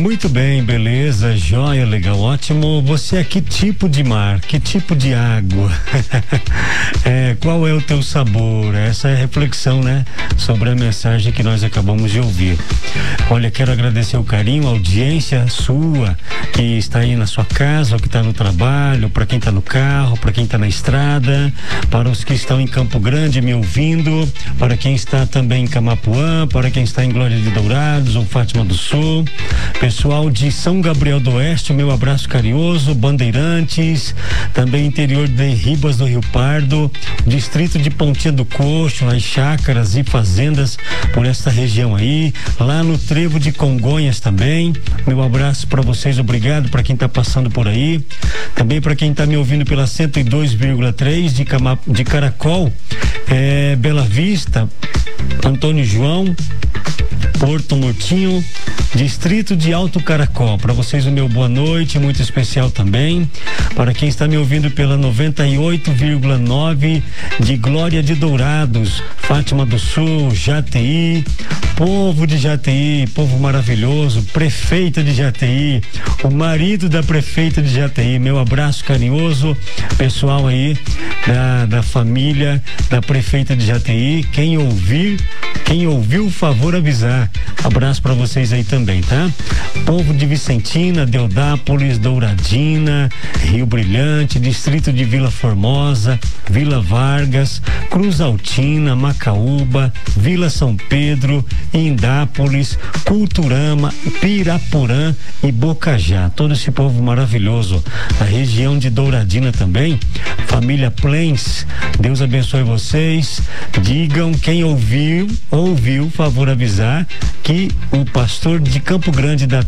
Muito bem, beleza, joia, legal, ótimo. Você é que tipo de mar, que tipo de água? Qual é o teu sabor? Essa é a reflexão, né? Sobre a mensagem que nós acabamos de ouvir. Olha, quero agradecer o carinho, a audiência sua, que está aí na sua casa, ou que está no trabalho, para quem está no carro, para quem está na estrada, para os que estão em Campo Grande me ouvindo, para quem está também em Camapuã, para quem está em Glória de Dourados ou Fátima do Sul, pessoal de São Gabriel do Oeste, meu abraço carinhoso, Bandeirantes, também interior de Ribas do Rio Pardo, distrito de Pontinha do Coxo, as chácaras e fazendas por esta região aí, lá no Trevo de Congonhas também, meu abraço para vocês, obrigado para quem está passando por aí, também para quem está me ouvindo pela 102,3 de Caracol, Bela Vista, Antônio João, Porto Murtinho, distrito de Alto Caracol. Para vocês o meu boa noite, muito especial também. Para quem está me ouvindo pela 98,9 de Glória de Dourados, Fátima do Sul, Jati, povo de Jati, povo maravilhoso, prefeita de Jati, o marido da prefeita de Jati, meu abraço carinhoso, pessoal aí da família da prefeita de Jati, quem ouviu, favor avisar. Abraço para vocês aí também, tá? Povo de Vicentina, Deodápolis, Douradina, Rio Brilhante, distrito de Vila Formosa, Vila Vargas, Cruz Altina, Macaúba, Vila São Pedro, Indápolis, Culturama, Pirapurã e Bocajá. Todo esse povo maravilhoso. A região de Douradina também, família Plens, Deus abençoe vocês. Digam, quem ouviu, favor avisar que o pastor de Campo Grande da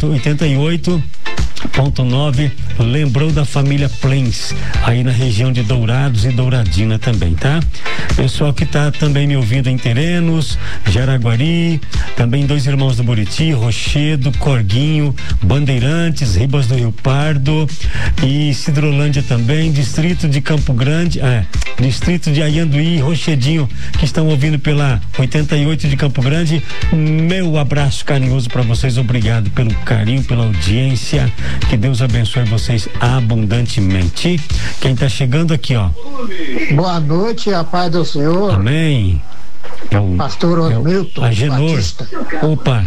88.9 lembrou da família Plens, aí na região de Dourados e Douradina também, tá? Pessoal que tá também me ouvindo em Terenos, Jaraguari, também Dois Irmãos do Buriti, Rochedo, Corguinho, Bandeirantes, Ribas do Rio Pardo e Cidrolândia também, distrito de Campo Grande, distrito de Ayanduí, Rochedinho, que estão ouvindo pela 88 de Campo Grande, meu abraço carinhoso para vocês, obrigado pelo carinho, pela audiência, que Deus abençoe vocês abundantemente. Quem tá chegando aqui, ó. Boa noite, a paz do Senhor. Amém. Pastor Osmilton Agenor. Batista. Opa.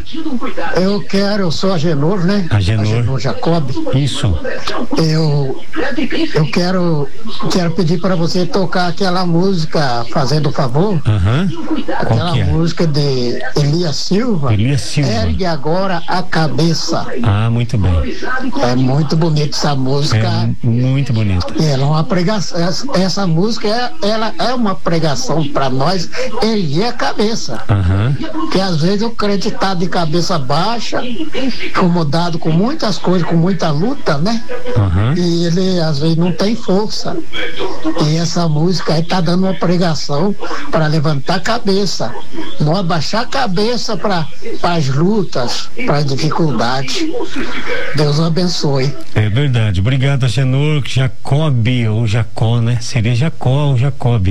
Eu sou Agenor, né? Agenor Jacob. Isso. Eu quero pedir para você tocar aquela música, fazendo favor. Aquela música de Elias Silva. Ergue agora a cabeça. Muito bem. É muito bonita essa música. Muito bonita. Ela é uma pregação. Essa música, ela é uma pregação para nós. Ele é cabeça. Porque às vezes o crente está de cabeça baixa, incomodado com muitas coisas, com muita luta, né? E ele às vezes não tem força. E essa música aí tá dando uma pregação para levantar a cabeça, não abaixar a cabeça para as lutas, para as dificuldades. Deus abençoe. É verdade. Obrigado, Agenor. Jacob ou Jacó, né? Seria Jacó ou Jacob.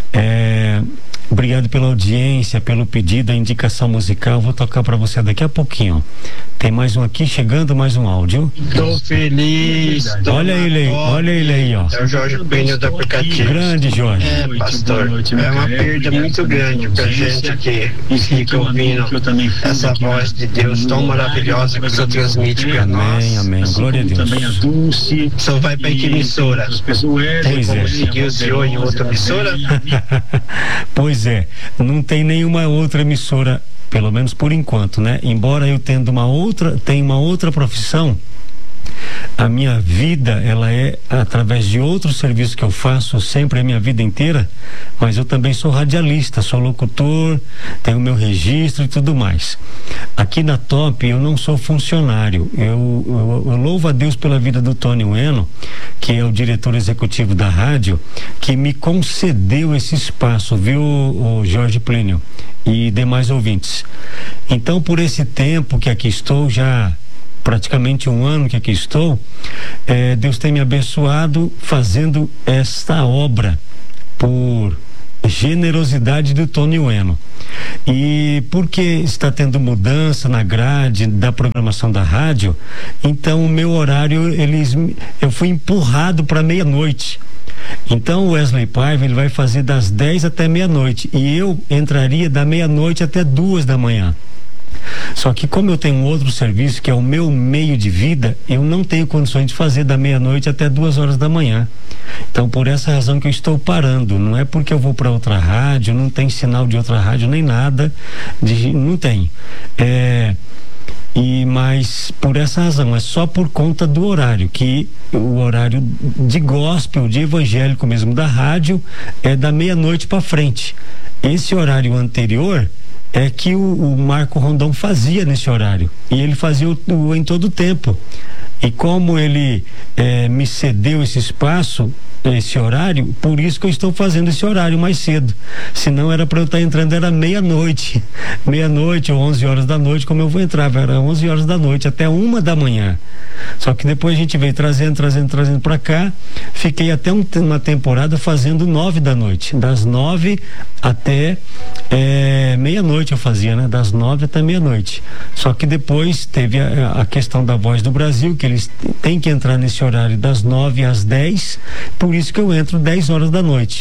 Obrigado pela audiência, pelo pedido, a indicação musical. Vou tocar para você daqui a pouquinho. Tem mais um aqui chegando, mais um áudio. Tô feliz. Olha ele aí, ó. É o Jorge Pênio do aplicativo. Grande Jorge. Pastor, é uma perda muito grande pra gente que fica ouvindo essa voz de Deus tão maravilhosa que o Senhor transmite pra nós. Amém. Glória a Deus. Também a Dulce. Só vai pra que emissora? Pois é. Seguir o senhor em outra emissora? Pois é, não tem nenhuma outra emissora, pelo menos por enquanto, né? Embora eu tenha uma outra profissão, a minha vida, ela é através de outros serviços que eu faço sempre a minha vida inteira, mas eu também sou radialista, sou locutor, tenho meu registro e tudo mais. Aqui na Top eu não sou funcionário, eu louvo a Deus pela vida do Tony Ueno, que é o diretor executivo da rádio, que me concedeu esse espaço, viu, o Jorge Plínio e demais ouvintes. Então, por esse tempo que aqui estou, já praticamente um ano que aqui estou, Deus tem me abençoado fazendo esta obra por Generosidade do Tony Ueno. E porque está tendo mudança na grade da programação da rádio, então o meu horário, eu fui empurrado para meia-noite. Então o Wesley Paiva, ele vai fazer das 10 até meia-noite, e eu entraria da meia-noite até 2 da manhã. Só que como eu tenho um outro serviço, que é o meu meio de vida, eu não tenho condições de fazer da meia-noite até 2 horas da manhã. Então, por essa razão que eu estou parando. Não é porque eu vou para outra rádio, não tem sinal de outra rádio nem nada, não tem. Mas por essa razão, é só por conta do horário, que o horário de gospel, de evangélico mesmo da rádio, é da meia-noite para frente. Esse horário anterior é que o Marco Rondon fazia nesse horário, e ele fazia em todo o tempo. E como ele me cedeu esse espaço, esse horário, por isso que eu estou fazendo esse horário mais cedo. Senão era para eu estar entrando, era meia-noite ou 11 horas da noite, como eu vou entrar, era 11 horas da noite até 1 da manhã. Só que depois a gente veio trazendo para cá. Fiquei até uma temporada fazendo 9 da noite, das 9 até meia-noite eu fazia, né? Das 9 até meia-noite. Só que depois teve a questão da Voz do Brasil, que eles têm que entrar nesse horário das 9 às 10, por isso que eu entro 10 horas da noite.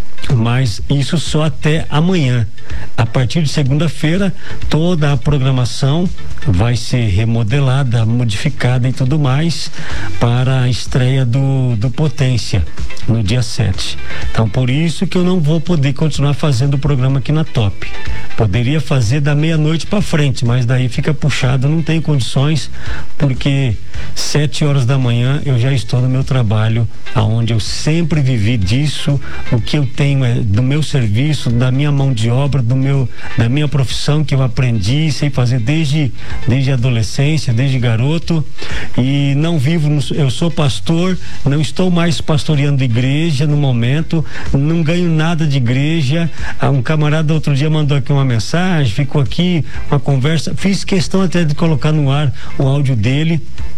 Mas isso só até amanhã. A partir de segunda-feira, toda a programação vai ser remodelada, modificada e tudo mais para a estreia do Potência no dia 7. Então, por isso que eu não vou poder continuar fazendo o programa aqui na Top. Poderia fazer da meia-noite para frente, mas daí fica puxado, não tenho condições, porque 7 horas da manhã eu já estou no meu trabalho, aonde eu sempre vivi disso. O que eu tenho é do meu serviço, da minha mão de obra, da minha profissão, que eu aprendi, sei fazer desde a adolescência, desde garoto, e não vivo, eu sou pastor, não estou mais pastoreando igreja no momento, não ganho nada de igreja. Um camarada outro dia mandou aqui uma mensagem, ficou aqui uma conversa, fiz questão até de colocar no ar o áudio dele,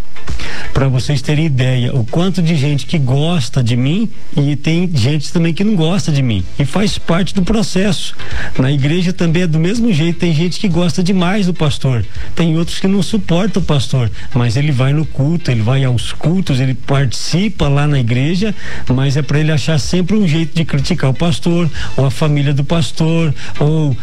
para vocês terem ideia o quanto de gente que gosta de mim, e tem gente também que não gosta de mim, e faz parte do processo. Na igreja também é do mesmo jeito, tem gente que gosta demais do pastor, tem outros que não suportam o pastor, mas ele vai no culto, ele vai aos cultos, ele participa lá na igreja, mas é para ele achar sempre um jeito de criticar o pastor, ou a família do pastor, ou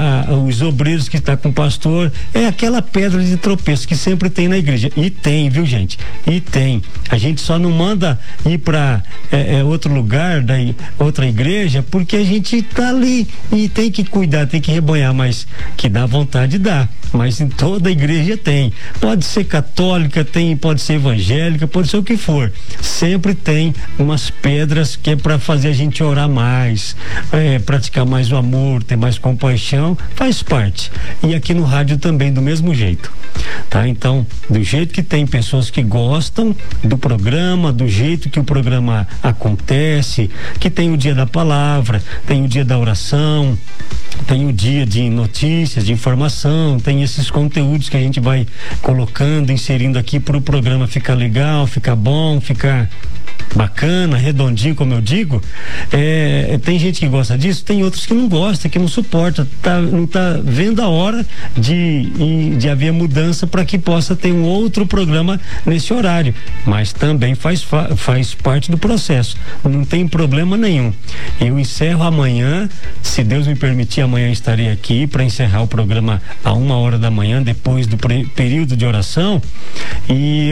os obreiros que estão com o pastor. É aquela pedra de tropeço que sempre tem na igreja, e tem, viu, gente? E tem. A gente só não manda ir para outro lugar, outra igreja, porque a gente tá ali e tem que cuidar, tem que rebanhar, mas que dá vontade, dá. Mas em toda igreja tem. Pode ser católica, pode ser evangélica, pode ser o que for. Sempre tem umas pedras que é para fazer a gente orar mais, praticar mais o amor, ter mais compaixão, faz parte. E aqui no rádio também do mesmo jeito, tá? Então, do jeito que tem pessoas que gostam do programa, do jeito que o programa acontece, que tem o dia da palavra, tem o dia da oração, tem o dia de notícias, de informação, tem esses conteúdos que a gente vai colocando, inserindo aqui para o programa ficar legal, ficar bom, ficar bacana, redondinho, como eu digo. Tem gente que gosta disso, tem outros que não gostam, que não suporta, não tá vendo a hora de haver mudança para que possa ter um outro programa nesse horário, mas também faz parte do processo, não tem problema nenhum. Eu encerro amanhã, se Deus me permitir, amanhã estarei aqui para encerrar o programa a 1h da manhã, depois do período de oração, e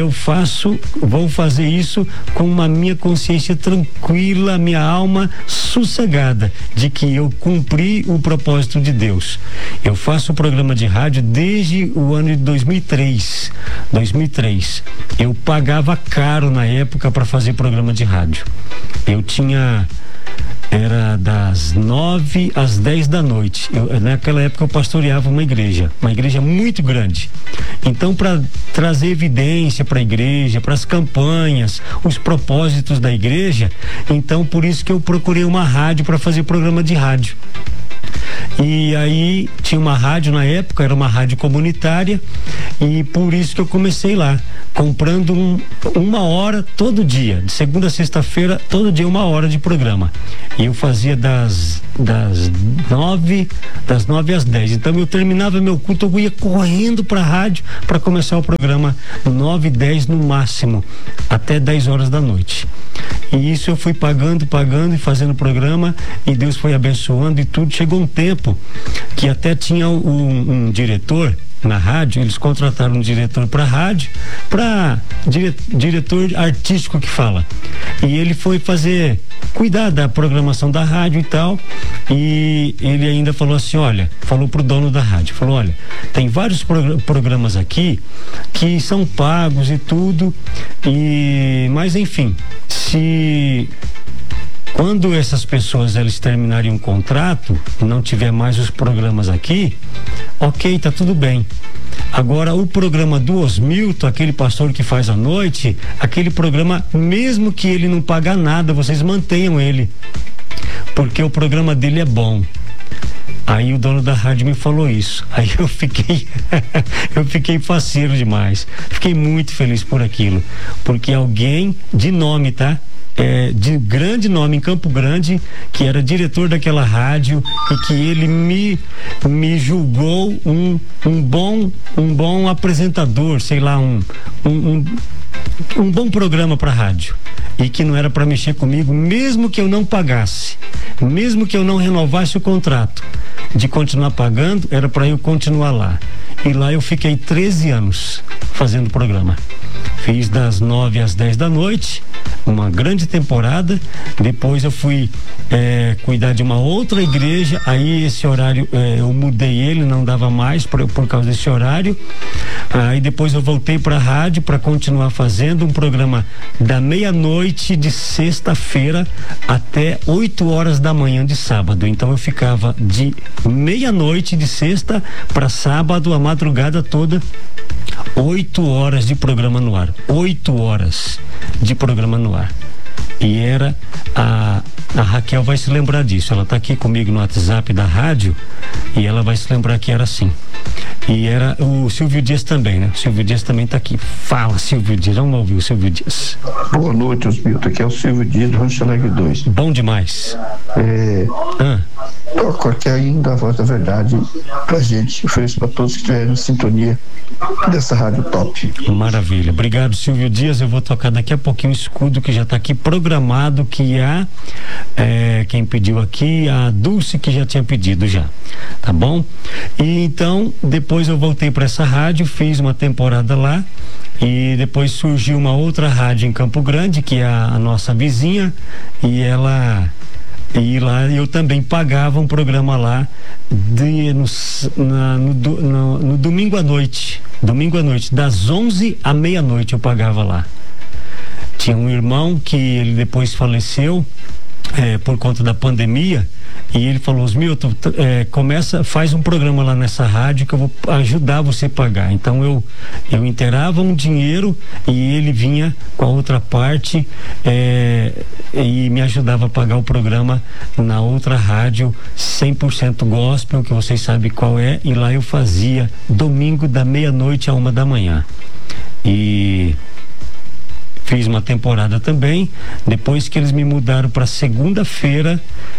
vou fazer isso com uma minha consciência tranquila, minha alma sossegada, de que eu cumpri o propósito de Deus. Eu faço o programa de rádio desde o ano de 2003. Eu pagava caro na época para fazer programa de rádio. Era das 9 às 10 da noite. Naquela época eu pastoreava uma igreja muito grande. Então, para trazer evidência para a igreja, para as campanhas, os propósitos da igreja, então por isso que eu procurei uma rádio para fazer programa de rádio. E aí tinha uma rádio na época, era uma rádio comunitária, e por isso que eu comecei lá, comprando uma hora todo dia, de segunda a sexta-feira, todo dia 1 hora de programa. E eu fazia das 9 às 10. Então eu terminava meu culto, eu ia correndo para a rádio para começar o programa 9, 10 no máximo, até 10 horas da noite. E isso eu fui pagando e fazendo o programa, e Deus foi abençoando e tudo. Chegou um tempo que até tinha um diretor na rádio, eles contrataram um diretor para rádio, diretor artístico que fala, e ele foi cuidar da programação da rádio e tal, e ele ainda falou assim, falou pro dono da rádio, falou, olha, tem vários programas aqui que são pagos e tudo, mas enfim, quando essas pessoas eles terminarem um contrato e não tiver mais os programas aqui, ok, tá tudo bem. Agora o programa do Osmilton, aquele pastor que faz à noite, aquele programa, mesmo que ele não pagar nada, vocês mantenham ele, porque o programa dele é bom. Aí o dono da rádio me falou isso. Aí eu fiquei faceiro demais. Fiquei muito feliz por aquilo, porque alguém de nome, tá? De grande nome em Campo Grande, que era diretor daquela rádio, e que ele me julgou um bom apresentador, sei lá, um bom programa para rádio, e que não era para mexer comigo, mesmo que eu não pagasse, mesmo que eu não renovasse o contrato de continuar pagando, era para eu continuar lá. E lá eu fiquei 13 anos fazendo programa. Fiz das 9 às 10 da noite, uma grande temporada. Depois eu fui cuidar de uma outra igreja. Aí esse horário eu mudei ele, não dava mais por causa desse horário. Aí depois eu voltei para a rádio para continuar fazendo um programa da meia-noite de sexta-feira até 8 horas da manhã de sábado. Então eu ficava de meia-noite de sexta para sábado, a madrugada toda, 8 horas de programa no ar. 8 horas de programa no ar. E era a Raquel vai se lembrar disso. Ela está aqui comigo no WhatsApp da rádio, e ela vai se lembrar que era assim. E era o Silvio Dias também, né? O Silvio Dias também está aqui. Fala, Silvio Dias. Vamos ouvir o Silvio Dias. Boa noite, Osmilton. Aqui é o Silvio Dias do Rancho Alegre 2. Bom demais. Toco aqui ainda a voz da verdade pra gente. Ofereço para todos que estiverem em sintonia dessa rádio top. Maravilha. Obrigado, Silvio Dias. Eu vou tocar daqui a pouquinho o escudo que já está aqui programado, que quem pediu aqui, a Dulce, que já tinha pedido já. Tá bom? E então, depois eu voltei para essa rádio, fiz uma temporada lá, e depois surgiu uma outra rádio em Campo Grande, que é a nossa vizinha, e lá eu também pagava um programa lá no domingo à noite, das 11 à meia-noite eu pagava lá. Tinha um irmão que ele depois faleceu por conta da pandemia, e ele falou, Osmilton, faz um programa lá nessa rádio que eu vou ajudar você a pagar. Então eu inteirava um dinheiro e ele vinha com a outra parte e me ajudava a pagar o programa na outra rádio 100% gospel, que vocês sabem qual é, e lá eu fazia domingo da meia-noite à 1 da manhã. E fiz uma temporada também, depois que eles me mudaram para segunda-feira,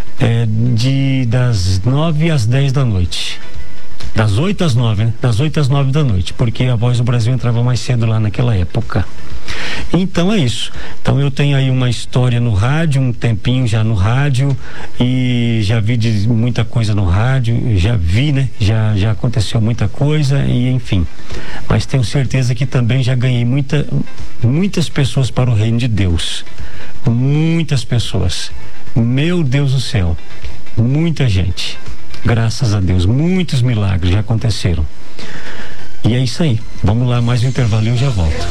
das 9 às 10 da noite. Das 8 às 9, né? Das 8 às 9 da noite, porque a Voz do Brasil entrava mais cedo lá naquela época. Então é isso. Então eu tenho aí uma história no rádio, um tempinho já no rádio, e já vi de muita coisa no rádio, já vi, né? Já aconteceu muita coisa, e enfim. Mas tenho certeza que também já ganhei muitas pessoas para o reino de Deus. Muitas pessoas. Meu Deus do céu. Muita gente. Graças a Deus, muitos milagres já aconteceram. E é isso aí. Vamos lá, mais um intervalo e eu já volto.